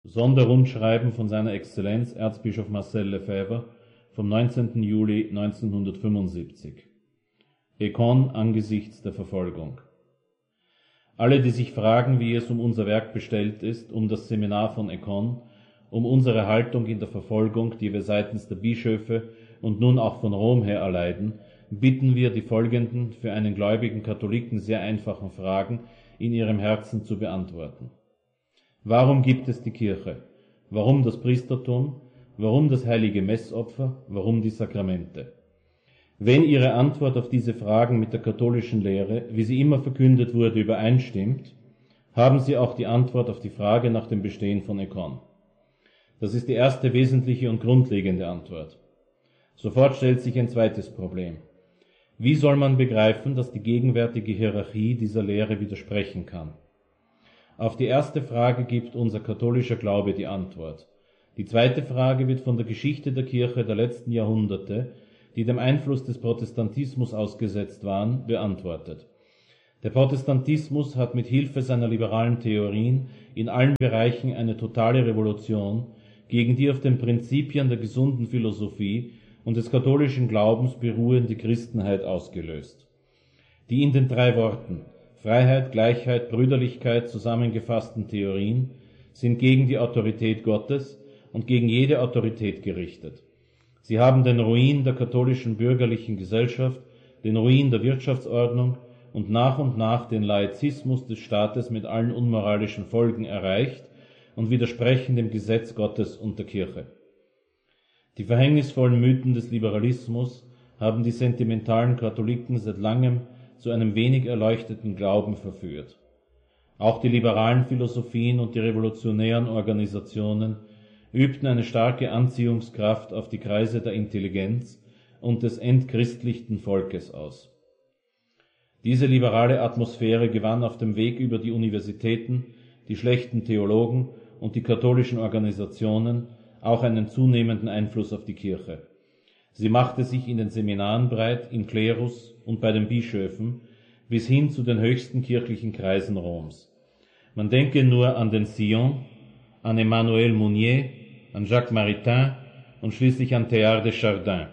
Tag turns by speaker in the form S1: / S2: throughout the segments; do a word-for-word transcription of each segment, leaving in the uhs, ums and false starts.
S1: Sonderrundschreiben von seiner Exzellenz Erzbischof Marcel Lefebvre vom neunzehnten Juli neunzehnhundertfünfundsiebzig. Écône angesichts der Verfolgung. Alle, die sich fragen, wie es um unser Werk bestellt ist, um das Seminar von Écône, um unsere Haltung in der Verfolgung, die wir seitens der Bischöfe und nun auch von Rom her erleiden, bitten wir, die folgenden, für einen gläubigen Katholiken sehr einfachen Fragen in ihrem Herzen zu beantworten. Warum gibt es die Kirche? Warum das Priestertum? Warum das heilige Messopfer? Warum die Sakramente? Wenn Ihre Antwort auf diese Fragen mit der katholischen Lehre, wie sie immer verkündet wurde, übereinstimmt, haben Sie auch die Antwort auf die Frage nach dem Bestehen von Écône. Das ist die erste wesentliche und grundlegende Antwort. Sofort stellt sich ein zweites Problem. Wie soll man begreifen, dass die gegenwärtige Hierarchie dieser Lehre widersprechen kann? Auf die erste Frage gibt unser katholischer Glaube die Antwort. Die zweite Frage wird von der Geschichte der Kirche der letzten Jahrhunderte, die dem Einfluss des Protestantismus ausgesetzt waren, beantwortet. Der Protestantismus hat mit Hilfe seiner liberalen Theorien in allen Bereichen eine totale Revolution gegen die auf den Prinzipien der gesunden Philosophie und des katholischen Glaubens beruhende Christenheit ausgelöst. Die in den drei Worten Freiheit, Gleichheit, Brüderlichkeit zusammengefassten Theorien sind gegen die Autorität Gottes und gegen jede Autorität gerichtet. Sie haben den Ruin der katholischen bürgerlichen Gesellschaft, den Ruin der Wirtschaftsordnung und nach und nach den Laizismus des Staates mit allen unmoralischen Folgen erreicht und widersprechen dem Gesetz Gottes und der Kirche. Die verhängnisvollen Mythen des Liberalismus haben die sentimentalen Katholiken seit langem zu einem wenig erleuchteten Glauben verführt. Auch die liberalen Philosophien und die revolutionären Organisationen übten eine starke Anziehungskraft auf die Kreise der Intelligenz und des entchristlichten Volkes aus. Diese liberale Atmosphäre gewann auf dem Weg über die Universitäten, die schlechten Theologen und die katholischen Organisationen auch einen zunehmenden Einfluss auf die Kirche. Sie machte sich in den Seminaren breit, im Klerus und bei den Bischöfen bis hin zu den höchsten kirchlichen Kreisen Roms. Man denke nur an den Sillon, an Emmanuel Mounier, an Jacques Maritain und schließlich an Teilhard de Chardin.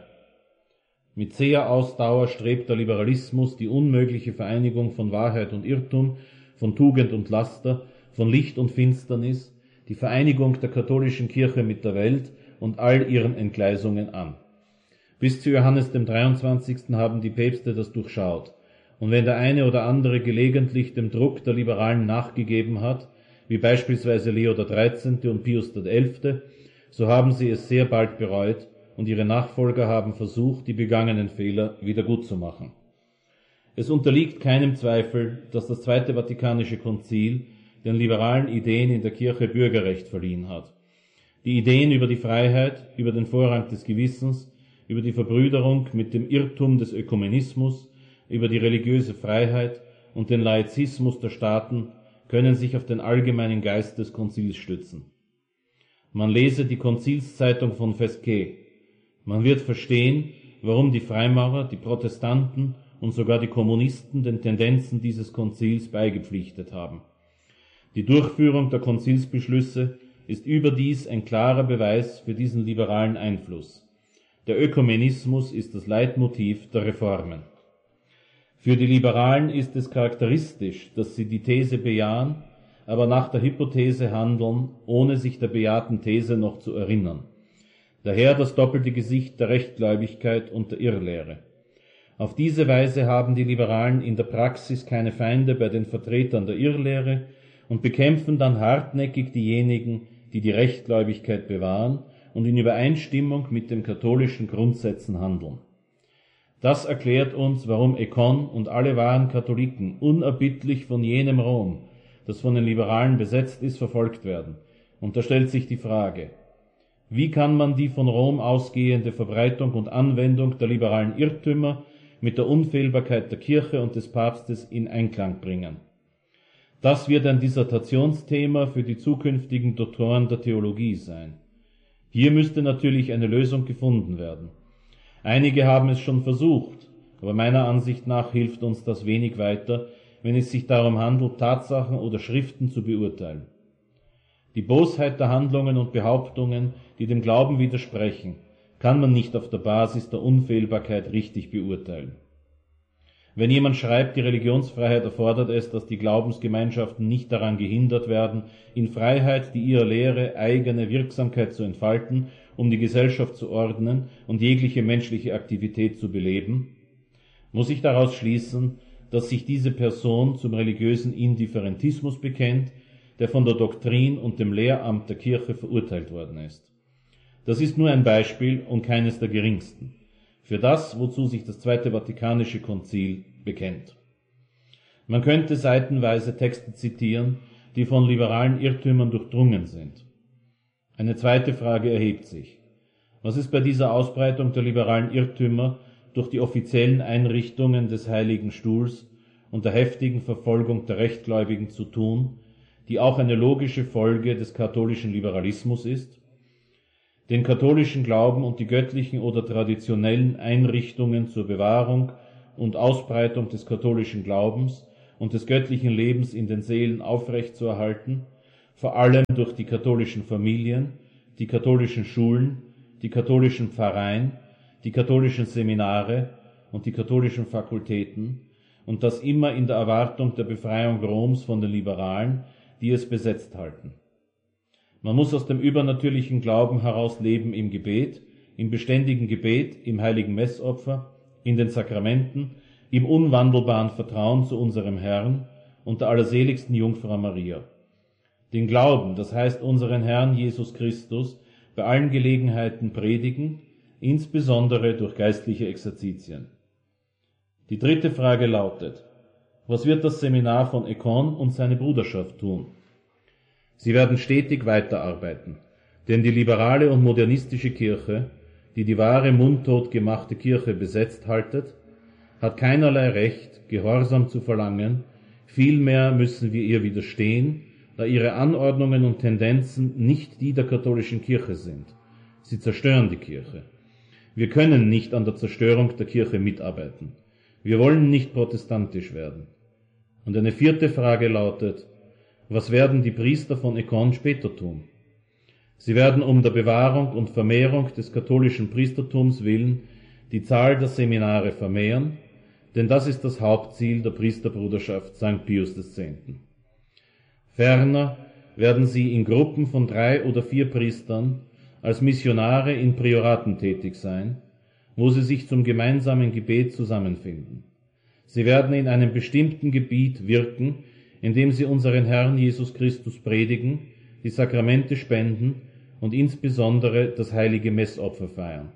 S1: Mit zäher Ausdauer strebt der Liberalismus die unmögliche Vereinigung von Wahrheit und Irrtum, von Tugend und Laster, von Licht und Finsternis, die Vereinigung der katholischen Kirche mit der Welt und all ihren Entgleisungen an. Bis zu Johannes dem dreiundzwanzigsten haben die Päpste das durchschaut, und wenn der eine oder andere gelegentlich dem Druck der Liberalen nachgegeben hat, wie beispielsweise Leo der dreizehnte und Pius der elfte, so haben sie es sehr bald bereut und ihre Nachfolger haben versucht, die begangenen Fehler wieder gut zu machen. Es unterliegt keinem Zweifel, dass das Zweite Vatikanische Konzil den liberalen Ideen in der Kirche Bürgerrecht verliehen hat. Die Ideen über die Freiheit, über den Vorrang des Gewissens, über die Verbrüderung mit dem Irrtum des Ökumenismus, über die religiöse Freiheit und den Laizismus der Staaten können sich auf den allgemeinen Geist des Konzils stützen. Man lese die Konzilszeitung von Fesquet. Man wird verstehen, warum die Freimaurer, die Protestanten und sogar die Kommunisten den Tendenzen dieses Konzils beigepflichtet haben. Die Durchführung der Konzilsbeschlüsse ist überdies ein klarer Beweis für diesen liberalen Einfluss. Der Ökumenismus ist das Leitmotiv der Reformen. Für die Liberalen ist es charakteristisch, dass sie die These bejahen, aber nach der Hypothese handeln, ohne sich der bejahten These noch zu erinnern. Daher das doppelte Gesicht der Rechtgläubigkeit und der Irrlehre. Auf diese Weise haben die Liberalen in der Praxis keine Feinde bei den Vertretern der Irrlehre und bekämpfen dann hartnäckig diejenigen, die die Rechtgläubigkeit bewahren und in Übereinstimmung mit den katholischen Grundsätzen handeln. Das erklärt uns, warum Écône und alle wahren Katholiken unerbittlich von jenem Rom, das von den Liberalen besetzt ist, verfolgt werden. Und da stellt sich die Frage, wie kann man die von Rom ausgehende Verbreitung und Anwendung der liberalen Irrtümer mit der Unfehlbarkeit der Kirche und des Papstes in Einklang bringen? Das wird ein Dissertationsthema für die zukünftigen Doktoren der Theologie sein. Hier müsste natürlich eine Lösung gefunden werden. Einige haben es schon versucht, aber meiner Ansicht nach hilft uns das wenig weiter, wenn es sich darum handelt, Tatsachen oder Schriften zu beurteilen. Die Bosheit der Handlungen und Behauptungen, die dem Glauben widersprechen, kann man nicht auf der Basis der Unfehlbarkeit richtig beurteilen. Wenn jemand schreibt, die Religionsfreiheit erfordert es, dass die Glaubensgemeinschaften nicht daran gehindert werden, in Freiheit die ihrer Lehre eigene Wirksamkeit zu entfalten, um die Gesellschaft zu ordnen und jegliche menschliche Aktivität zu beleben, muss ich daraus schließen, dass sich diese Person zum religiösen Indifferentismus bekennt, der von der Doktrin und dem Lehramt der Kirche verurteilt worden ist. Das ist nur ein Beispiel und keines der geringsten für das, wozu sich das Zweite Vatikanische Konzil bekennt. Man könnte seitenweise Texte zitieren, die von liberalen Irrtümern durchdrungen sind. Eine zweite Frage erhebt sich. Was ist bei dieser Ausbreitung der liberalen Irrtümer durch die offiziellen Einrichtungen des Heiligen Stuhls und der heftigen Verfolgung der Rechtgläubigen zu tun, die auch eine logische Folge des katholischen Liberalismus ist? Den katholischen Glauben und die göttlichen oder traditionellen Einrichtungen zur Bewahrung und Ausbreitung des katholischen Glaubens und des göttlichen Lebens in den Seelen aufrechtzuerhalten, vor allem durch die katholischen Familien, die katholischen Schulen, die katholischen Pfarreien, die katholischen Seminare und die katholischen Fakultäten, und das immer in der Erwartung der Befreiung Roms von den Liberalen, die es besetzt halten. Man muss aus dem übernatürlichen Glauben heraus leben im Gebet, im beständigen Gebet, im heiligen Messopfer, in den Sakramenten, im unwandelbaren Vertrauen zu unserem Herrn und der allerseligsten Jungfrau Maria. Den Glauben, das heißt unseren Herrn Jesus Christus, bei allen Gelegenheiten predigen, insbesondere durch geistliche Exerzitien. Die dritte Frage lautet: Was wird das Seminar von Écône und seine Bruderschaft tun? Sie werden stetig weiterarbeiten, denn die liberale und modernistische Kirche, die die wahre mundtot gemachte Kirche besetzt haltet, hat keinerlei Recht, Gehorsam zu verlangen, vielmehr müssen wir ihr widerstehen, da ihre Anordnungen und Tendenzen nicht die der katholischen Kirche sind. Sie zerstören die Kirche. Wir können nicht an der Zerstörung der Kirche mitarbeiten. Wir wollen nicht protestantisch werden. Und eine vierte Frage lautet: Was werden die Priester von Écône später tun? Sie werden um der Bewahrung und Vermehrung des katholischen Priestertums willen die Zahl der Seminare vermehren, denn das ist das Hauptziel der Priesterbruderschaft Sankt Pius des Zehnten. Ferner werden sie in Gruppen von drei oder vier Priestern als Missionare in Prioraten tätig sein, wo sie sich zum gemeinsamen Gebet zusammenfinden. Sie werden in einem bestimmten Gebiet wirken, indem sie unseren Herrn Jesus Christus predigen, die Sakramente spenden und insbesondere das heilige Messopfer feiern.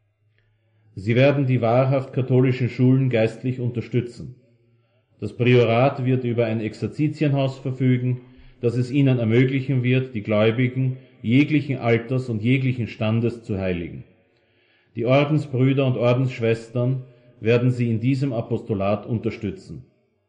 S1: Sie werden die wahrhaft katholischen Schulen geistlich unterstützen. Das Priorat wird über ein Exerzitienhaus verfügen, das es ihnen ermöglichen wird, die Gläubigen jeglichen Alters und jeglichen Standes zu heiligen. Die Ordensbrüder und Ordensschwestern werden sie in diesem Apostolat unterstützen.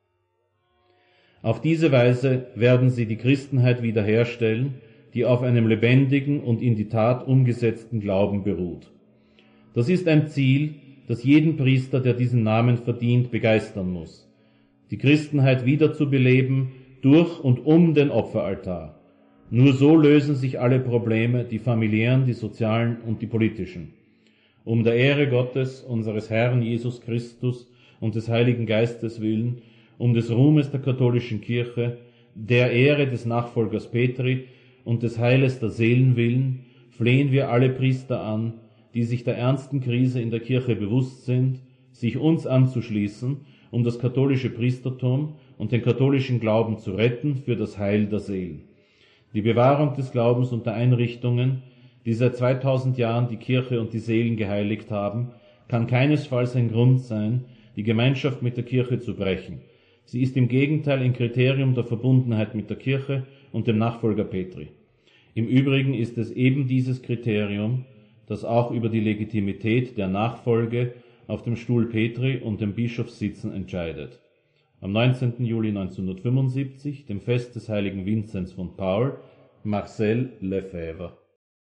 S1: Auf diese Weise werden sie die Christenheit wiederherstellen, die auf einem lebendigen und in die Tat umgesetzten Glauben beruht. Das ist ein Ziel, das jeden Priester, der diesen Namen verdient, begeistern muss. Die Christenheit wiederzubeleben durch und um den Opferaltar. Nur so lösen sich alle Probleme, die familiären, die sozialen und die politischen. Um der Ehre Gottes, unseres Herrn Jesus Christus und des Heiligen Geistes willen, um des Ruhmes der katholischen Kirche, der Ehre des Nachfolgers Petri und des Heiles der Seelen willen, flehen wir alle Priester an, die sich der ernsten Krise in der Kirche bewusst sind, sich uns anzuschließen, um das katholische Priestertum und den katholischen Glauben zu retten für das Heil der Seelen. Die Bewahrung des Glaubens und der Einrichtungen, die seit zweitausend Jahren die Kirche und die Seelen geheiligt haben, kann keinesfalls ein Grund sein, die Gemeinschaft mit der Kirche zu brechen. Sie ist im Gegenteil ein Kriterium der Verbundenheit mit der Kirche und dem Nachfolger Petri. Im Übrigen ist es eben dieses Kriterium, das auch über die Legitimität der Nachfolge auf dem Stuhl Petri und dem Bischofssitzen entscheidet. Am neunzehnten Juli neunzehnhundertfünfundsiebzig, dem Fest des heiligen Vinzenz von Paul, Marcel Lefebvre.